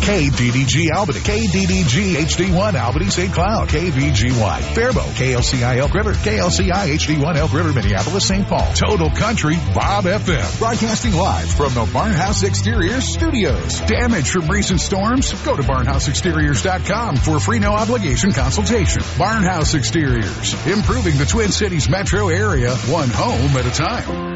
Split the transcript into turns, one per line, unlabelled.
KDDG Albany, KDDG HD1 Albany St. Cloud, KVGY Faribault, KLCI Elk River, KLCI HD1 Elk River Minneapolis St. Paul. Total Country Bob FM. Broadcasting live from the Barnhouse Exteriors studios. Damage from recent storms? Go to barnhouseexteriors.com for a free no obligation consultation. Barnhouse Exteriors, improving the Twin Cities metro area, one home at a time.